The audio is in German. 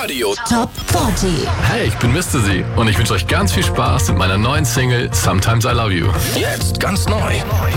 Radio Top 40. Hey, ich bin Mr. Sie und ich wünsche euch ganz viel Spaß mit meiner neuen Single Sometimes I Love You. jetzt ganz neu.